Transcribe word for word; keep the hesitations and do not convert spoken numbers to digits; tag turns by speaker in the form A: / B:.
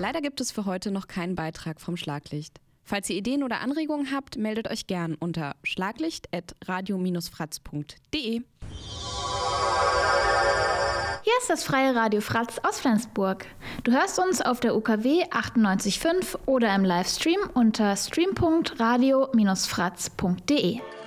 A: Leider gibt es für heute noch keinen Beitrag vom Schlaglicht. Falls ihr Ideen oder Anregungen habt, meldet euch gern unter schlaglicht at radio dash fratz punkt de.
B: Hier ist das freie Radio Fratz aus Flensburg. Du hörst uns auf der U K W achtundneunzig Komma fünf oder im Livestream unter stream punkt radio dash fratz punkt de.